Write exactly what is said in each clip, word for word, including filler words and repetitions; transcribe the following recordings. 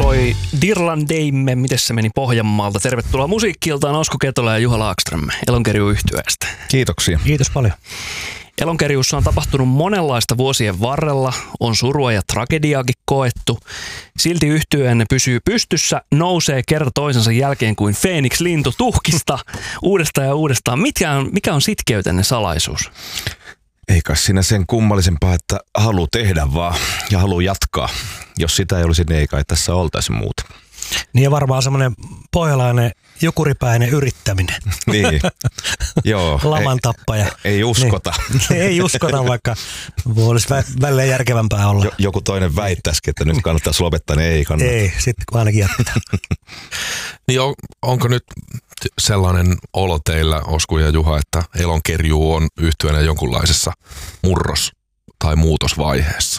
Moi Dirlandeimme, miten se meni Pohjanmaalta? Tervetuloa Musiikki-iltaan Osku Ketola ja Juha Laakström Elonkerju-yhtyeestä. Kiitoksia. Kiitos paljon. Elonkerjussa on tapahtunut monenlaista vuosien varrella, on surua ja tragediaakin koettu. Silti yhtyeenne pysyy pystyssä, nousee kerta toisensa jälkeen kuin Phoenix lintu tuhkista uudestaan ja uudestaan. Mikä on, mikä on sitkeytenne salaisuus? Ei kai siinä sen kummallisempaa, että haluaa tehdä vaan ja haluaa jatkaa. Jos sitä ei olisi, niin ei kai tässä oltaisi muuta. Niin ja varmaan semmoinen pohjalainen jukuripäinen yrittäminen. Niin, joo. Laman tappaja. Ei, ei uskota. Niin. Ei uskota, vaikka olisi vä- välillä järkevämpää olla. Joku toinen väittäisikin, että nyt kannattaisi lopettaa, niin ei kannata. Ei, sitten ainakin jättää. Niin on, onko nyt sellainen olo teillä, Osku ja Juha, että Elonkerju on yhtyenä jonkunlaisessa murros- tai muutosvaiheessa?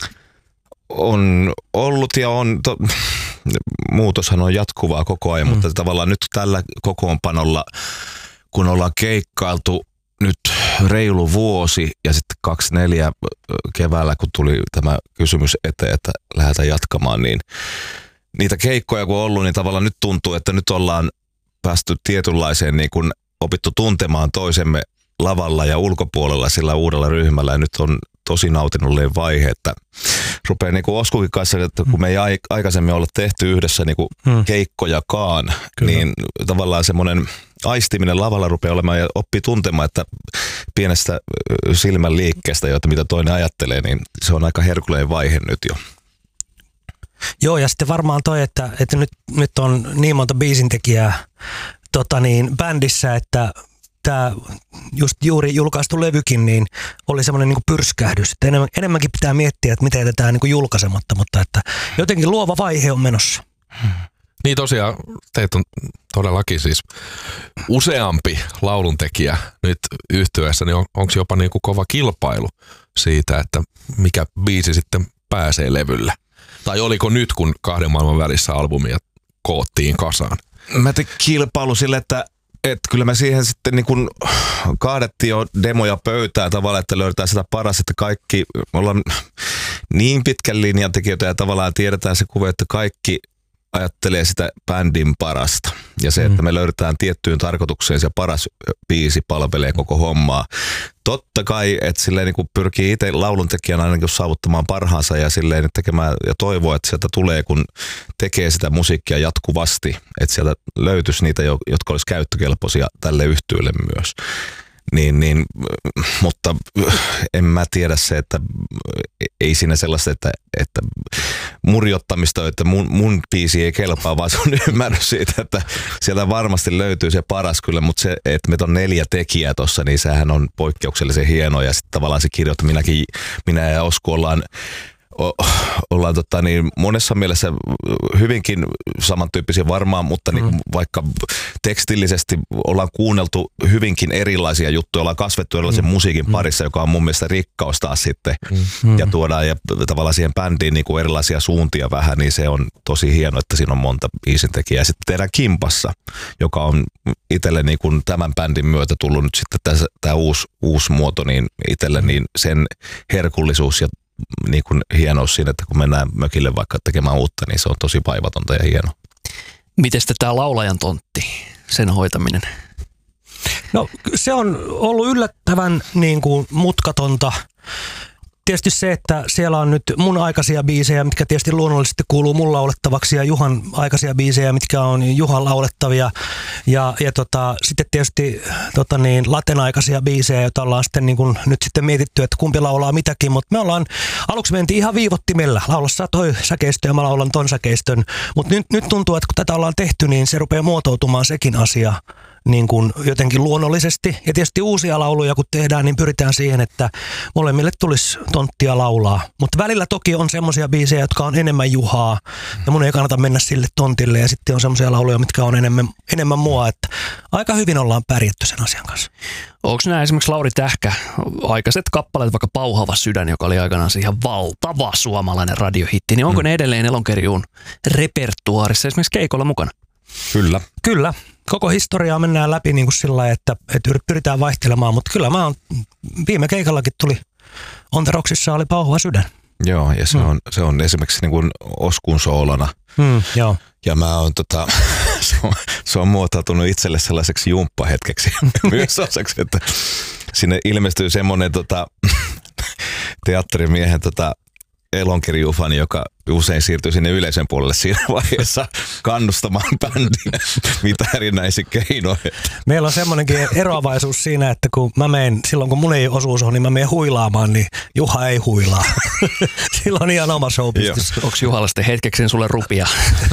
On ollut ja on, to, muutoshan on jatkuvaa koko ajan, mm. mutta tavallaan nyt tällä kokoonpanolla, kun ollaan keikkailtu nyt reilu vuosi ja sitten kaksi neljä keväällä, kun tuli tämä kysymys eteen, että lähdetään jatkamaan, niin niitä keikkoja kun on ollut, niin tavallaan nyt tuntuu, että nyt ollaan päästy tietynlaiseen niin kuin opittu tuntemaan toisemme lavalla ja ulkopuolella sillä uudella ryhmällä ja nyt on tosi nautinnollinen vaihe, että rupeaa niin kuin Oskukin kanssa, että kun me ei aikaisemmin olla tehty yhdessä niin kuin hmm. keikkojakaan, Kyllä. niin tavallaan semmoinen aistiminen lavalla rupeaa olemaan ja oppii tuntemaan, että pienestä silmän liikkeestä, joita mitä toinen ajattelee, niin se on aika herkullinen vaihe nyt jo. Joo, ja sitten varmaan toi, että, että nyt, nyt on niin monta biisintekijää tota niin, bändissä, että tämä just juuri julkaistu levykin niin oli semmoinen niin pyrskähdys. Että enemmän, enemmänkin pitää miettiä, että miten jätetään niin julkaisematta, mutta että jotenkin luova vaihe on menossa. Niin tosiaan, teitä on todellakin siis useampi lauluntekijä nyt yhtyeessä, niin on, onko jopa niin kuin kova kilpailu siitä, että mikä biisi sitten pääsee levylle? Tai oliko nyt, kun kahden maailman välissä albumia koottiin kasaan? Mä tein kilpailu sille, että että kyllä me siihen sitten niin kuin kaadettiin jo demoja pöytään tavallaan, että löydetään sitä paras, että kaikki, me ollaan niin pitkän linjan tekijöitä ja tavallaan tiedetään se kuva, että kaikki ajattelee sitä bändin parasta. Ja se, että me löydetään tiettyyn tarkoitukseen se paras biisi palvelee koko hommaa. Totta kai, että silleen niin kuin pyrkii itse lauluntekijänä ainakin saavuttamaan parhaansa ja silleen tekemään ja toivoo, että sieltä tulee, kun tekee sitä musiikkia jatkuvasti, että sieltä löytyisi niitä, jotka olisi käyttökelpoisia tälle yhtyeelle myös. Niin, niin, mutta en mä tiedä se, että ei siinä sellaista, että, että murjottamista, että mun, mun biisi ei kelpaa, vaan se on ymmärrys siitä, että sieltä varmasti löytyy se paras kyllä, mutta se, että meitä on neljä tekijää tossa, niin sehän on poikkeuksellisen hienoa ja sitten tavallaan se kirjoittaa, minäkin, minä ja Osku ollaan O, ollaan tota, niin monessa mielessä hyvinkin samantyyppisiä varmaan, mutta niin, mm. vaikka tekstillisesti ollaan kuunneltu hyvinkin erilaisia juttuja, ollaan kasvettu erilaisen mm. musiikin mm. parissa, joka on mun mielestä rikkaus taas sitten, mm. ja tuodaan ja tavallaan siihen bändiin niin kuin erilaisia suuntia vähän, niin se on tosi hienoa, että siinä on monta biisintekijää. Sitten tehdään Kimpassa, joka on itselle niin kuin tämän bändin myötä tullut nyt sitten tämä uusi, uusi muoto, niin itselle niin sen herkullisuus ja niin kuin hienous siinä, että kun mennään mökille vaikka tekemään uutta, niin se on tosi vaivatonta ja hienoa. Miten sitten tämä laulajan tontti, sen hoitaminen? No se on ollut yllättävän niin kuin mutkatonta. Tietysti se, että siellä on nyt mun aikaisia biisejä, mitkä tietysti luonnollisesti kuuluu mun laulettavaksi ja Juhan aikaisia biisejä, mitkä on Juhan laulettavia. Ja, ja tota, sitten tietysti tota niin, Laten aikaisia biisejä, joita ollaan sitten niin kuin nyt sitten mietitty, että kumpi laulaa mitäkin. Mutta me ollaan, aluksi mentiin ihan viivottimella. Laula sä toi säkeistö ja mä laulan ton säkeistön. Mutta nyt, nyt tuntuu, että kun tätä ollaan tehty, niin se rupeaa muotoutumaan sekin asia niin kuin jotenkin luonnollisesti. Ja tietysti uusia lauluja kun tehdään, niin pyritään siihen, että molemmille tulisi tonttia laulaa. Mutta välillä toki on semmoisia biisejä, jotka on enemmän Juhaa. Ja mun ei kannata mennä sille tontille. Ja sitten on semmoisia lauluja, mitkä on enemmän, enemmän mua. Että aika hyvin ollaan pärjätty sen asian kanssa. Onko nämä esimerkiksi Lauri Tähkä aikaiset kappaleet, vaikka Pauhava sydän, joka oli aikanaan ihan valtava suomalainen radiohitti, niin onko mm. ne edelleen Elonkerjuun repertuaarissa esimerkiksi keikolla mukana? Kyllä. Kyllä. Koko historiaa mennään läpi niin kuin sillä lailla, että, että pyritään vaihtelemaan, mutta kyllä mä oon, viime keikallakin tuli On The Rocksissa oli Pauhava sydän. Joo, ja se, mm. on, se on esimerkiksi niin kuin Oskun soolona Mm, joo. Ja mä oon tota, se on, se on muotoutunut itselle sellaiseksi jumppahetkeksi myös osaksi, että sinne ilmestyy semmoinen tota, teatterimiehen tota, elonkirjufani, joka usein siirtyy sinne yleisön puolelle siinä vaiheessa kannustamaan bändiä mitä erinäisiä keinoja. Meillä on semmoinenkin eroavaisuus siinä, että kun mä menen, silloin kun mun ei osuus on, niin mä menen huilaamaan, niin Juha ei huilaa. Sillä on ihan oma showbisnes. Onko Juhalla sitten hetkeksi sulle rupia?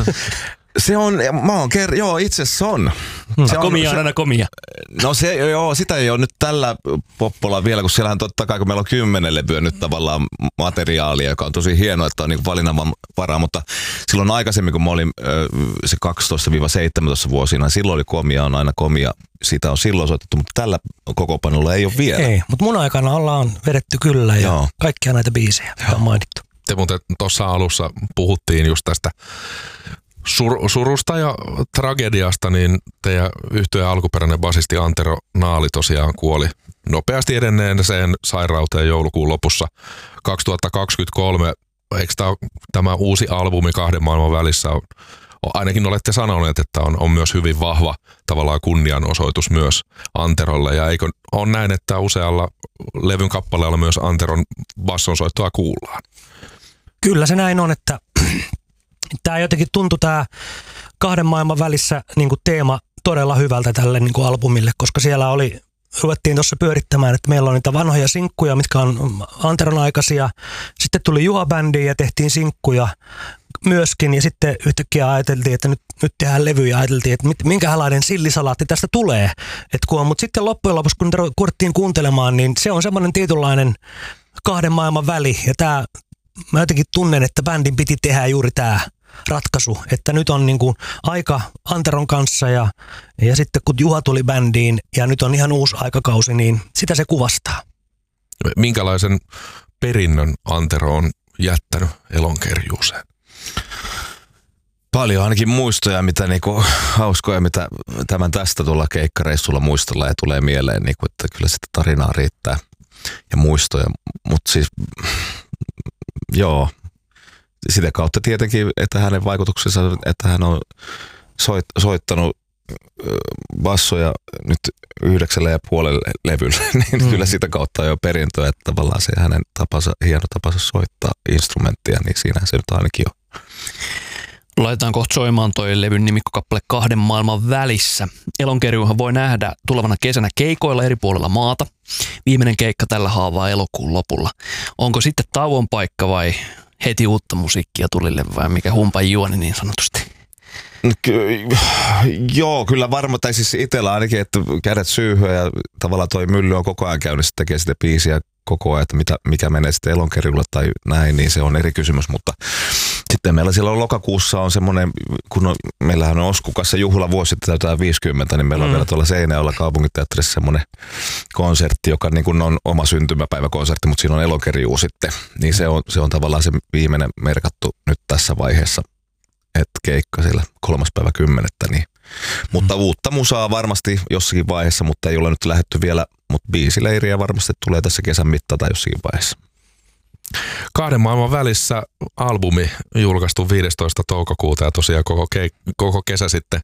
Se on, mä oon ker- joo, itse asiassa on. Hmm. Se on komia on aina komia. No se, joo, sitä ei ole nyt tällä poppolla vielä, kun siellähän totta kai, kun meillä on kymmenen levyä nyt tavallaan materiaalia, joka on tosi hienoa, että on niin valinnanvaraa, mutta silloin aikaisemmin, kun mä olin se kaksitoista seitsemäntoista vuosina, silloin oli komia, on aina komia, siitä on silloin soitettu, mutta tällä kokoopanolla ei ole vielä. Ei, mutta mun aikana ollaan vedetty kyllä ja joo. kaikkia näitä biisejä on mainittu. Te muuten tuossa alussa puhuttiin just tästä Sur, surusta ja tragediasta, niin teidän yhtyeen alkuperäinen basisti Antero Naali tosiaan kuoli nopeasti edenneeseen sairauteen joulukuun lopussa kaksituhattakaksikymmentäkolme. Eikö tämä, tämä uusi albumi Kahden maailman välissä, on, ainakin olette sanoneet, että on, on myös hyvin vahva tavallaan kunnianosoitus myös Anterolle. Ja eikö on näin, että usealla levyn kappaleella myös Anteron bassonsoittoa kuullaan? Kyllä se näin on, että tämä jotenkin tuntui tämä Kahden maailman välissä niin kuin teema todella hyvältä tälle niin kuin albumille, koska siellä oli, ruvettiin tuossa pyörittämään, että meillä on niitä vanhoja sinkkuja, mitkä on Anteron aikaisia. Sitten tuli Juha-bändiin ja tehtiin sinkkuja myöskin ja sitten yhtäkkiä ajateltiin, että nyt, nyt tehdään levy ja ajateltiin, että minkälainen sillisalaatti tästä tulee. Mutta sitten loppujen lopuksi, kun kuulettiin kuuntelemaan, niin se on semmoinen tietynlainen kahden maailman väli ja tämä mä jotenkin tunnen, että bändin piti tehdä juuri tämä ratkaisu, että nyt on niinku aika Anteron kanssa ja, ja sitten kun Juha tuli bändiin ja nyt on ihan uusi aikakausi, niin sitä se kuvastaa. Minkälaisen perinnön Antero on jättänyt Elonkerjuuseen? Paljon ainakin muistoja, mitä niinku, hauskoja, mitä tämän tästä tuolla keikkareissulla muistella ja tulee mieleen, niinku, että kyllä sitä tarinaa riittää ja muistoja, mutta siis joo, sitä kautta tietenkin, että hänen vaikutuksensa, että hän on soit, soittanut bassoja nyt yhdeksällä ja puolella levyllä, niin mm. kyllä sitä kautta on jo perintöä, että tavallaan se hänen tapansa, hieno tapansa soittaa instrumenttia, niin siinähän se nyt ainakin on. Laitetaan kohta soimaan toi levyn nimikkokappale Kahden maailman välissä. Elonkerjuuhan voi nähdä tulevana kesänä keikoilla eri puolilla maata. Viimeinen keikka tällä haavaa elokuun lopulla. Onko sitten tauon paikka vai heti uutta musiikkia tulille vai mikä humpan juoni niin sanotusti? Ky- joo, kyllä varmaan, tai siis itsellä ainakin, että kädet syyhyä ja tavallaan toi mylly on koko ajan käynnissä, tekee sitä biisiä koko ajan, että mitä, mikä menee sitten Elonkerjuulle tai näin, niin se on eri kysymys, mutta sitten meillä silloin lokakuussa on semmoinen, kun on, meillähän on Oskukassa juhlavuosi, täytetään viisikymmentä, niin meillä on mm. vielä tuolla Seinäjoella kaupunginteatterissa semmoinen konsertti, joka niin kuin on oma syntymäpäiväkonsertti, mutta siinä on Elonkerjuu sitten, niin se on, se on tavallaan se viimeinen merkattu nyt tässä vaiheessa, että keikka siellä kolmas päivä kymmenettä, niin. Mutta mm. uutta musaa varmasti jossakin vaiheessa, mutta ei ole nyt lähdetty vielä, mutta biisileiriä varmasti tulee tässä kesän mittaan tai jossakin vaiheessa. Kahden maailman välissä albumi julkaistu viidestoista toukokuuta ja tosiaan koko, keik- koko kesä sitten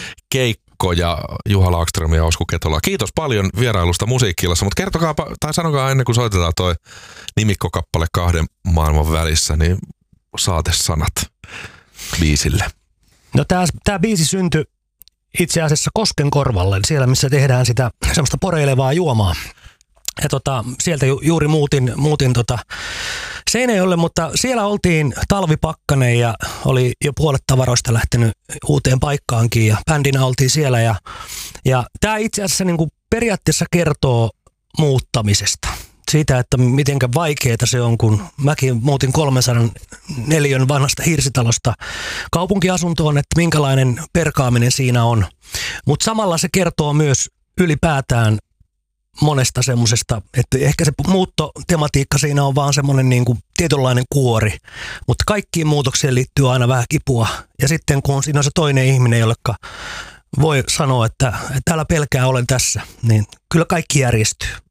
keikkoja Juha Laakström ja Osku Ketola. Kiitos paljon vierailusta Musiikki-illassa, mutta kertokaa tai sanokaa ennen kuin soitetaan toi nimikkokappale Kahden maailman välissä, niin saatesanat biisille. No tää, tää biisi syntyi itse asiassa Koskenkorvalle, siellä missä tehdään sitä semmoista poreilevaa juomaa. Ja tota, sieltä ju, juuri muutin, muutin tota Seinäjoelle, mutta siellä oltiin talvipakkanen ja oli jo puolet tavaroista lähtenyt uuteen paikkaankin ja bändinä oltiin siellä. Ja, ja tämä itse asiassa niin kuin periaatteessa kertoo muuttamisesta. Siitä, että miten vaikeaa se on, kun mäkin muutin kolmensadan neliön vanhasta hirsitalosta kaupunkiasuntoon, että minkälainen perkaaminen siinä on. Mutta samalla se kertoo myös ylipäätään monesta semmoisesta, että ehkä se muuttotematiikka siinä on vaan semmoinen niin kuin tietynlainen kuori, mutta kaikkiin muutoksiin liittyy aina vähän kipua. Ja sitten kun siinä on se toinen ihminen, jolleka voi sanoa, että, että älä pelkää, olen tässä, niin kyllä kaikki järjestyy.